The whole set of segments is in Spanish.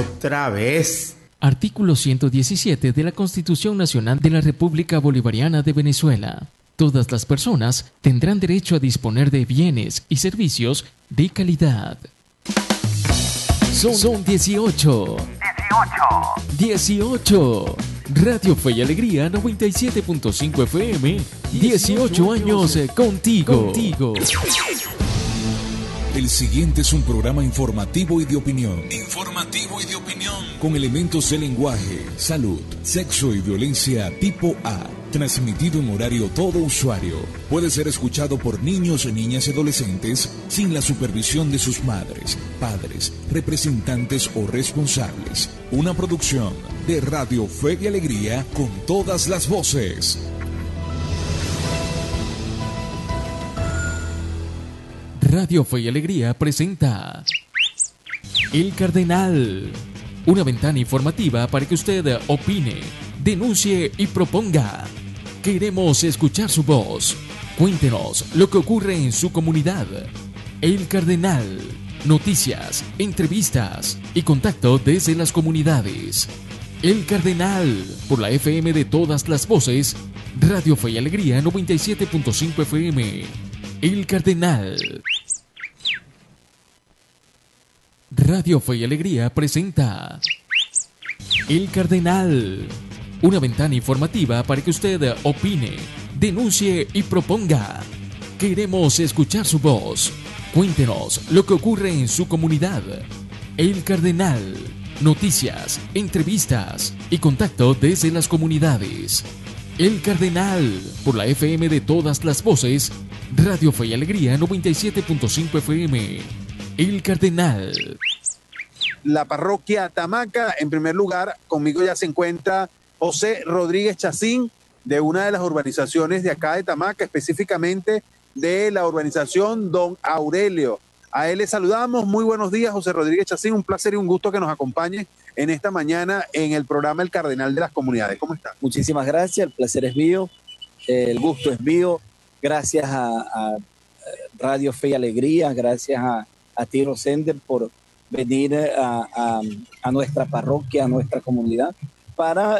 Otra vez. Artículo 117 de la Constitución Nacional de la República Bolivariana de Venezuela. Todas las personas tendrán derecho a disponer de bienes y servicios de calidad. Son 18. 18. Radio Fe y Alegría 97.5 FM. 18 años contigo. El siguiente es un programa informativo y de opinión. Con elementos de lenguaje, salud, sexo y violencia tipo A. Transmitido en horario todo usuario. Puede ser escuchado por niños, niñas y adolescentes sin la supervisión de sus madres, padres, representantes o responsables. Una producción de Radio Fe y Alegría con todas las voces. Radio Fe y Alegría presenta El Cardenal, una ventana informativa para que usted opine, denuncie y proponga. Queremos escuchar su voz. Cuéntenos lo que ocurre en su comunidad. El Cardenal, noticias, entrevistas y contacto desde las comunidades. El Cardenal, por la FM de todas las voces, Radio Fe y Alegría 97.5 FM. El Cardenal. Radio Fe y Alegría presenta El Cardenal, una ventana informativa para que usted opine, denuncie y proponga. Queremos escuchar su voz. Cuéntenos lo que ocurre en su comunidad. El Cardenal, noticias, entrevistas y contacto desde las comunidades. El Cardenal, por la FM de todas las voces, Radio Fe y Alegría 97.5 FM. El Cardenal. La parroquia Tamaca, en primer lugar, conmigo ya se encuentra José Rodríguez Chacín, de una de las urbanizaciones de acá de Tamaca, específicamente de la urbanización Don Aurelio. A él le saludamos. Muy buenos días, José Rodríguez Chacín. Un placer y un gusto que nos acompañe en esta mañana en el programa El Cardenal de las Comunidades. ¿Cómo está? Muchísimas gracias, el placer es mío, el gusto es mío. Gracias a Radio Fe y Alegría, gracias a Tiro Sender por venir a nuestra parroquia, a nuestra comunidad, para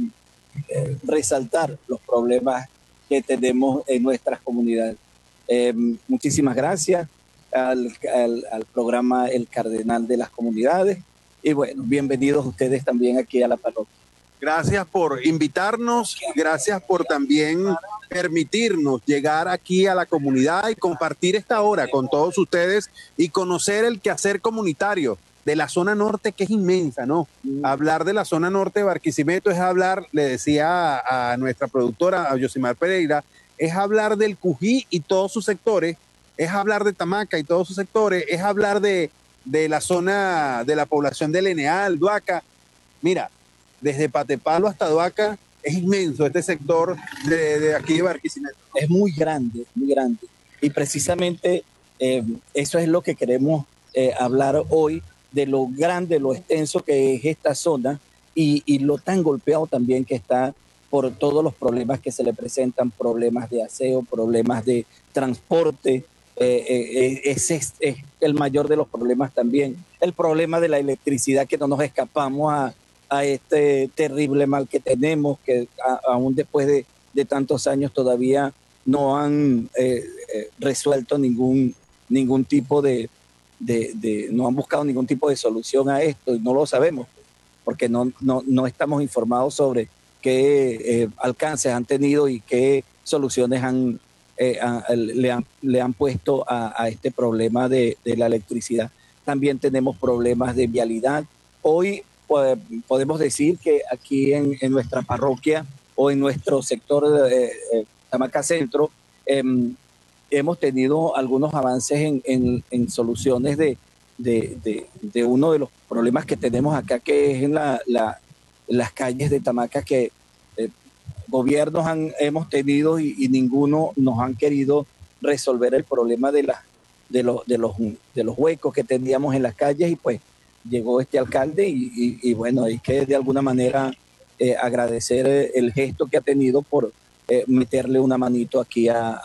resaltar los problemas que tenemos en nuestras comunidades. Muchísimas gracias al programa El Cardenal de las Comunidades y bueno, bienvenidos ustedes también aquí a la parroquia. Gracias por invitarnos, gracias por también permitirnos llegar aquí a la comunidad y compartir esta hora con todos ustedes y conocer el quehacer comunitario de la zona norte, que es inmensa, ¿no? Hablar de la zona norte de Barquisimeto es hablar, le decía a nuestra productora, a Yosimar Pereira, es hablar del Cují y todos sus sectores, es hablar de Tamaca y todos sus sectores, es hablar de la zona de la población de Leneal, Duaca. Mira, desde Patepalo hasta Duaca es inmenso este sector de aquí de Barquisimeto. Es muy grande, muy grande. Y precisamente eso es lo que queremos hablar hoy, de lo grande, lo extenso que es esta zona y lo tan golpeado también que está por todos los problemas que se le presentan, problemas de aseo, problemas de transporte. Ese es el mayor de los problemas también. El problema de la electricidad, que no nos escapamos a este terrible mal que tenemos, que aún después de tantos años todavía no han resuelto ningún tipo no han buscado ningún tipo de solución a esto, y no lo sabemos, porque no estamos informados sobre qué alcances han tenido y qué soluciones le han puesto a este problema de la electricidad. También tenemos problemas de vialidad. Hoy podemos decir que aquí en nuestra parroquia o en nuestro sector Tamaca Centro hemos tenido algunos avances en soluciones de uno de los problemas que tenemos acá, que es en las calles de Tamaca, que gobiernos hemos tenido y ninguno nos han querido resolver el problema de los huecos que teníamos en las calles, y pues llegó este alcalde y bueno, hay que de alguna manera agradecer el gesto que ha tenido por meterle una manito aquí a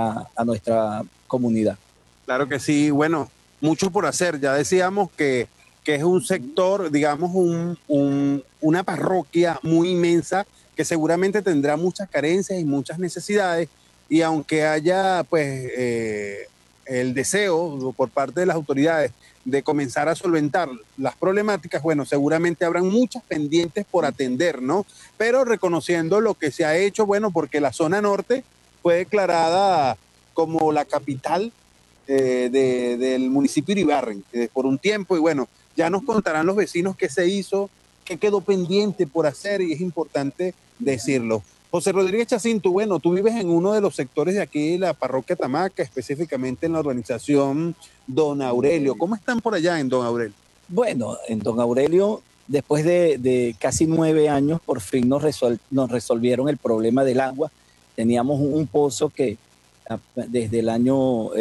nuestra comunidad. Claro que sí, bueno, mucho por hacer. Ya decíamos que que es un sector, digamos, una parroquia muy inmensa que seguramente tendrá muchas carencias y muchas necesidades, y aunque haya pues el deseo por parte de las autoridades de comenzar a solventar las problemáticas, bueno, seguramente habrán muchas pendientes por atender, ¿no? Pero reconociendo lo que se ha hecho, bueno, porque la zona norte fue declarada como la capital del municipio de Iribarren por un tiempo, y bueno, ya nos contarán los vecinos qué se hizo, qué quedó pendiente por hacer, y es importante decirlo. José Rodríguez Chacinto, bueno, tú vives en uno de los sectores de aquí, la parroquia Tamaca, específicamente en la urbanización Don Aurelio. ¿Cómo están por allá en Don Aurelio? Bueno, en Don Aurelio, después de casi 9 años, por fin nos resolvieron el problema del agua. Teníamos un pozo que desde el año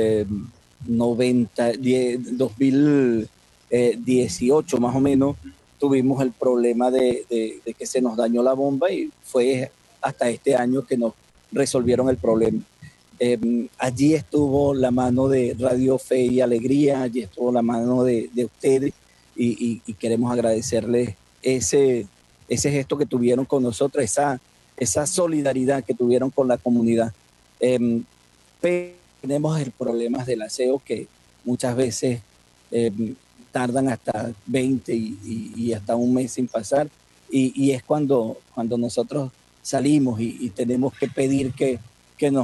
2018 más o menos, tuvimos el problema de que se nos dañó la bomba, y fue hasta este año que nos resolvieron el problema. Allí estuvo la mano de Radio Fe y Alegría, allí estuvo la mano de ustedes, y queremos agradecerles ese gesto que tuvieron con nosotros, esa solidaridad que tuvieron con la comunidad. Pero tenemos el problema del aseo, que muchas veces tardan hasta 20 y hasta un mes sin pasar, y es cuando nosotros salimos y tenemos que pedir que nos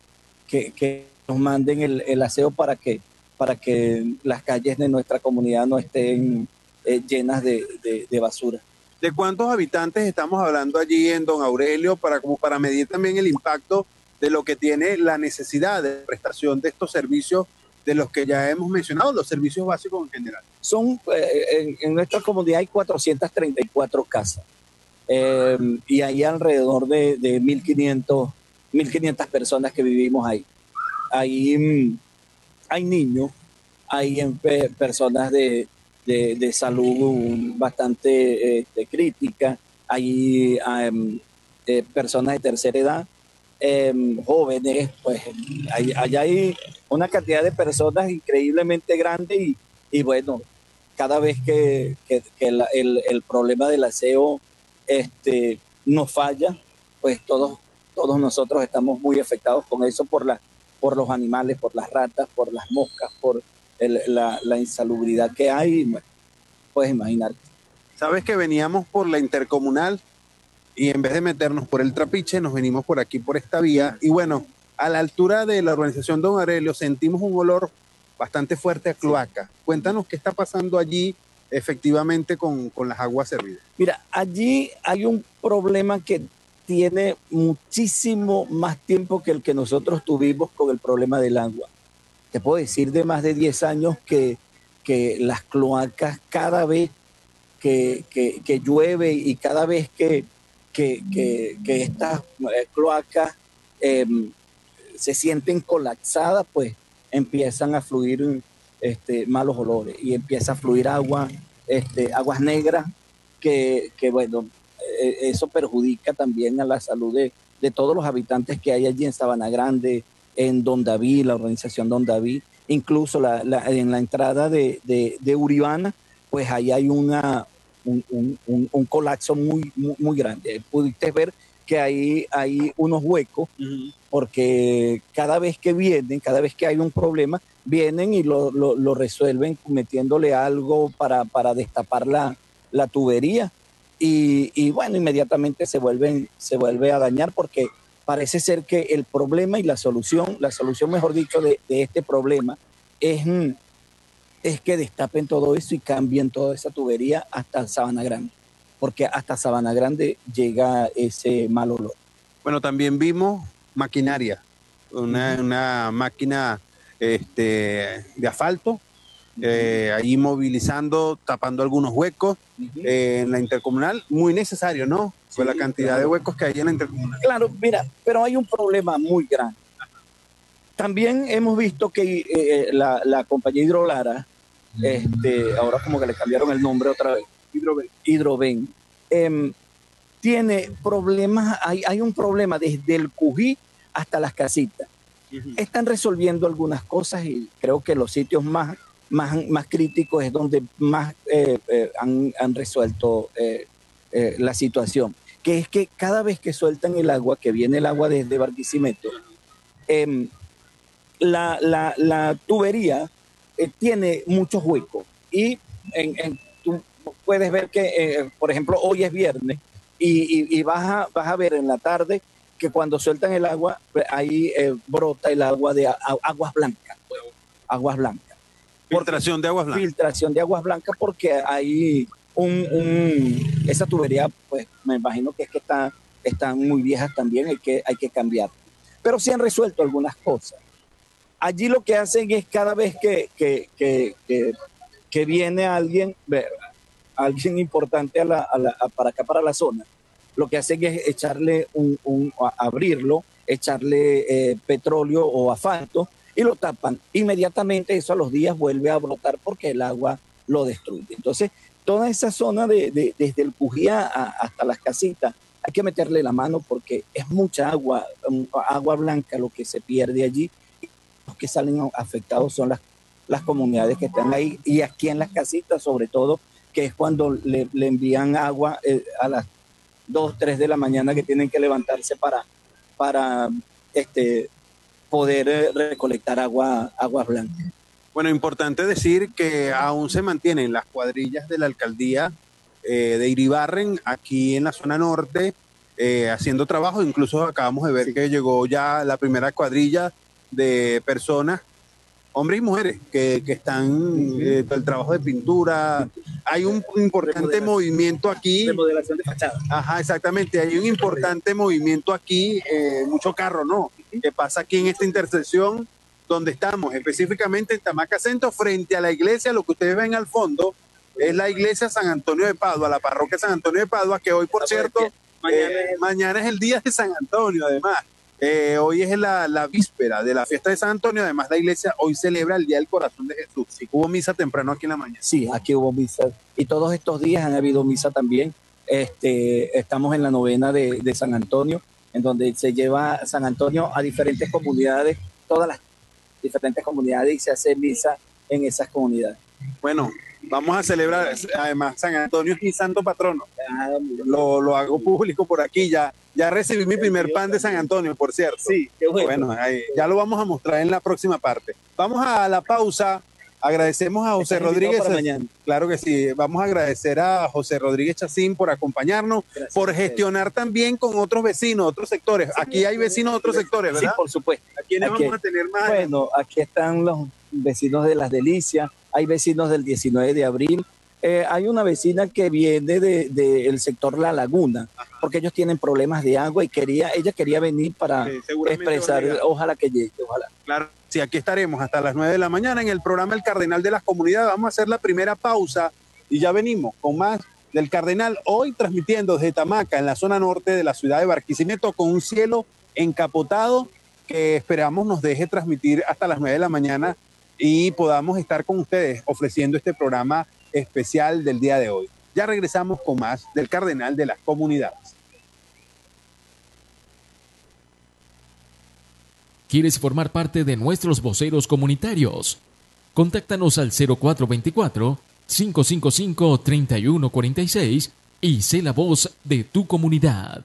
manden el aseo para que las calles de nuestra comunidad no estén llenas de basura. ¿De cuántos habitantes estamos hablando allí en Don Aurelio, para medir también el impacto de lo que tiene la necesidad de prestación de estos servicios, de los que ya hemos mencionado, los servicios básicos en general? En nuestra comunidad hay 434 casas, y hay alrededor de 1.500 personas que vivimos ahí. Hay niños, hay personas de salud bastante crítica, hay personas de tercera edad, jóvenes, pues allá hay una cantidad de personas increíblemente grande, y bueno, cada vez que el problema del aseo nos falla, pues todos nosotros estamos muy afectados con eso, por los animales, por las ratas, por las moscas, por la insalubridad que hay. Bueno, puedes imaginarte. Sabes que veníamos por la intercomunal, y en vez de meternos por el Trapiche, nos venimos por aquí, por esta vía, y bueno, a la altura de la urbanización Don Aurelio sentimos un olor bastante fuerte a cloaca. Sí. Cuéntanos qué está pasando allí efectivamente con las aguas servidas. Mira, allí hay un problema que tiene muchísimo más tiempo que el que nosotros tuvimos con el problema del agua. Te puedo decir de más de 10 años que las cloacas, cada vez que llueve, y cada vez que estas cloacas se sienten colapsadas, pues empiezan a fluir malos olores, y empieza a fluir aguas negras, que bueno, eso perjudica también a la salud de todos los habitantes que hay allí en Sabana Grande, en Don David, la organización Don David, incluso en la entrada de Uribana, pues ahí hay un colapso muy, muy, muy grande. Pudiste ver que hay unos huecos, porque cada vez que hay un problema, vienen y lo resuelven metiéndole algo para destapar la tubería, y bueno, inmediatamente se vuelve a dañar, porque parece ser que el problema y la solución mejor dicho, de este problema es que destapen todo eso y cambien toda esa tubería hasta Sabana Grande, porque hasta Sabana Grande llega ese mal olor. Bueno, también vimos maquinaria, una máquina de asfalto, ahí movilizando, tapando algunos huecos en la intercomunal, muy necesario, ¿no? Por la cantidad de huecos que hay en la intercomunal. Claro, mira, pero hay un problema muy grande. También hemos visto que la compañía Hidrolara, ahora como que le cambiaron el nombre otra vez, Hidroven, tiene problemas, hay un problema desde el Cují hasta las casitas. Están resolviendo algunas cosas, y creo que los sitios más más crítico es donde más han resuelto la situación, que es que cada vez que sueltan el agua, que viene el agua desde Barquisimeto, la tubería tiene muchos huecos y tú puedes ver que, por ejemplo, hoy es viernes y vas a ver en la tarde que cuando sueltan el agua, ahí brota el agua de aguas blancas. Aguas blancas. Filtración de aguas blancas. Filtración de aguas blancas porque hay esa tubería, pues me imagino que es que están muy viejas también, hay que cambiar. Pero sí han resuelto algunas cosas. Allí lo que hacen es cada vez que viene alguien importante para acá, para la zona, lo que hacen es echarle abrirlo, echarle petróleo o asfalto y lo tapan. Inmediatamente eso a los días vuelve a brotar porque el agua lo destruye. Entonces, toda esa zona desde el Pujía hasta las casitas, hay que meterle la mano porque es mucha agua blanca lo que se pierde allí. Los que salen afectados son las comunidades que están ahí y aquí en las casitas sobre todo, que es cuando le envían agua a las 2, 3 de la mañana que tienen que levantarse para poder recolectar aguas blancas. Bueno, importante decir que aún se mantienen las cuadrillas de la alcaldía de Iribarren aquí en la zona norte haciendo trabajo. Incluso acabamos de ver que llegó ya la primera cuadrilla de personas, hombres y mujeres, que están el trabajo de pintura. Hay un importante movimiento aquí. Remodelación de fachada. Ajá, exactamente. Hay un importante movimiento aquí, mucho carro, ¿no? Que pasa aquí en esta intersección donde estamos, específicamente en Tamaca Centro, frente a la iglesia. Lo que ustedes ven al fondo es la iglesia San Antonio de Padua, la parroquia San Antonio de Padua, que hoy, por cierto, mañana es el día de San Antonio, además. Hoy es la víspera de la fiesta de San Antonio. Además, la iglesia hoy celebra el Día del Corazón de Jesús. Sí, hubo misa temprano aquí en la mañana. Sí, aquí hubo misa. Y todos estos días han habido misa también. Estamos en la novena de San Antonio, en donde se lleva San Antonio a diferentes comunidades, todas las diferentes comunidades, y se hace misa en esas comunidades. Bueno, vamos a celebrar. Además, San Antonio es mi santo patrono. Lo hago público por aquí. Ya recibí mi primer pan de San Antonio, por cierto. Sí, qué bueno. Bueno, ya lo vamos a mostrar en la próxima parte. Vamos a la pausa. Agradecemos a José Rodríguez. Claro que sí. Vamos a agradecer a José Rodríguez Chacín por acompañarnos, gracias, por gestionar también con otros vecinos, otros sectores. Sí, aquí hay vecinos de otros sectores, ¿verdad? Sí, por supuesto. ¿A quiénes vamos a tener más? Bueno, aquí están los vecinos de Las Delicias, hay vecinos del 19 de abril. Hay una vecina que viene del sector La Laguna, porque ellos tienen problemas de agua y ella quería venir para expresar, ojalá que llegue, ojalá. Claro, sí, aquí estaremos hasta las 9 de la mañana en el programa El Cardenal de las Comunidades. Vamos a hacer la primera pausa y ya venimos con más del Cardenal, hoy transmitiendo desde Tamaca, en la zona norte de la ciudad de Barquisimeto, con un cielo encapotado que esperamos nos deje transmitir hasta las 9 de la mañana y podamos estar con ustedes ofreciendo este programa especial del día de hoy. Ya regresamos con más del Cardenal de las Comunidades. ¿Quieres formar parte de nuestros voceros comunitarios? Contáctanos al 0424-555-3146 y sé la voz de tu comunidad.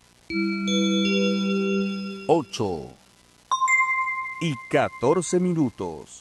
8:14.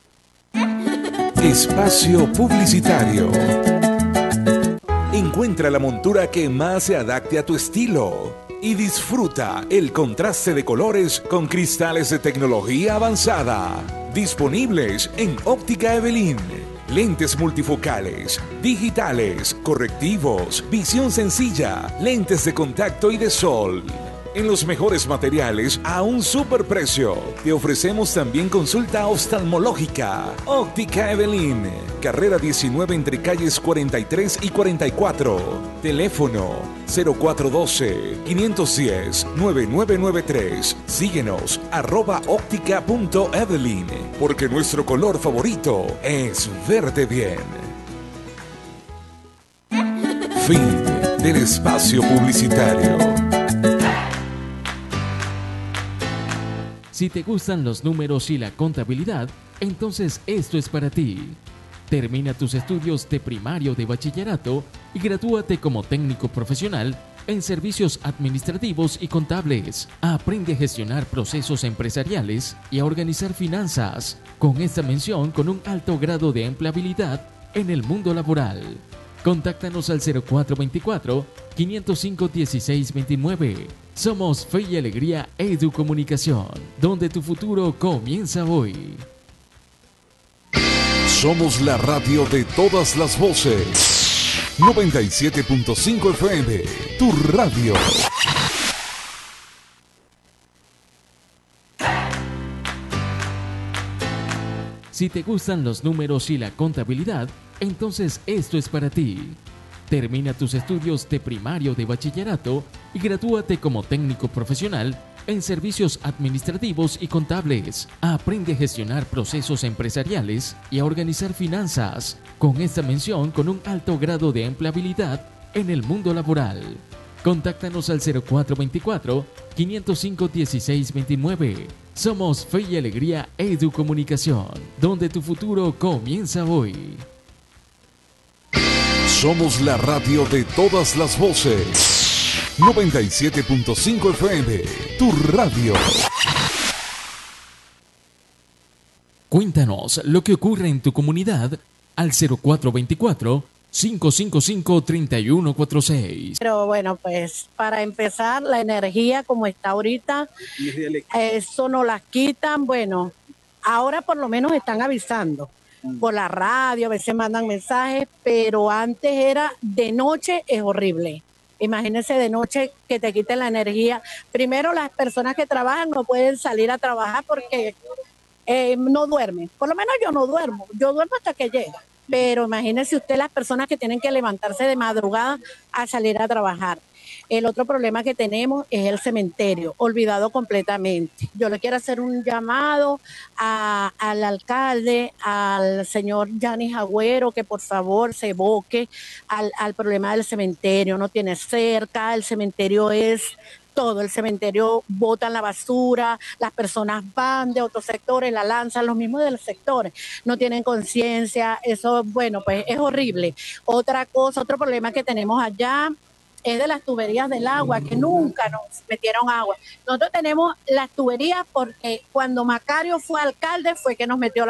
Espacio publicitario. Encuentra la montura que más se adapte a tu estilo y disfruta el contraste de colores con cristales de tecnología avanzada. Disponibles en Óptica Evelyn. Lentes multifocales, digitales, correctivos, visión sencilla, lentes de contacto y de sol. En los mejores materiales a un superprecio. Te ofrecemos también consulta oftalmológica. Óptica Evelyn, carrera 19 entre calles 43 y 44. Teléfono 0412-510-9993. Síguenos @óptica.evelyn, porque nuestro color favorito es verde bien. Fin del espacio publicitario. Si te gustan los números y la contabilidad, entonces esto es para ti. Termina tus estudios de primario de bachillerato y gradúate como técnico profesional en servicios administrativos y contables. Aprende a gestionar procesos empresariales y a organizar finanzas, con esta mención con un alto grado de empleabilidad en el mundo laboral. Contáctanos al 0424-505-1629. Somos Fe y Alegría Educomunicación, donde tu futuro comienza hoy. Somos la radio de todas las voces. 97.5 FM, tu radio. Si te gustan los números y la contabilidad, entonces esto es para ti. Termina tus estudios de primario de bachillerato y gradúate como técnico profesional en servicios administrativos y contables. Aprende a gestionar procesos empresariales y a organizar finanzas, con esta mención con un alto grado de empleabilidad en el mundo laboral. Contáctanos al 0424-505-1629. Somos Fe y Alegría Educomunicación, donde tu futuro comienza hoy. Somos la radio de todas las voces. 97.5 FM, tu radio. Cuéntanos lo que ocurre en tu comunidad al 0424-555-3146. Pero bueno, pues para empezar, la energía como está ahorita, eso no las quitan. Bueno, ahora por lo menos están avisando por la radio, a veces mandan mensajes, pero antes era de noche, es horrible. Imagínense de noche que te quiten la energía. Primero, las personas que trabajan no pueden salir a trabajar porque no duermen. Por lo menos yo no duermo. Yo duermo hasta que llega. Pero imagínense usted las personas que tienen que levantarse de madrugada a salir a trabajar. El otro problema que tenemos es el cementerio, olvidado completamente. Yo le quiero hacer un llamado al alcalde, al señor Yanis Agüero, que por favor se evoque al problema del cementerio. No tiene cerca, el cementerio es todo, el cementerio botan la basura, las personas van de otros sectores, la lanzan, los mismos del sector, no tienen conciencia, eso, bueno, pues es horrible. Otra cosa, otro problema que tenemos allá es de las tuberías del agua, que nunca nos metieron agua. Nosotros tenemos las tuberías porque cuando Macario fue alcalde fue que nos metió